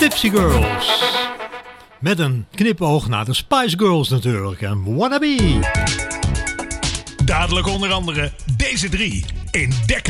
Tipsy Girls. Met een knipoog naar de Spice Girls natuurlijk. En Wannabe. Dadelijk onder andere deze drie in Dekker.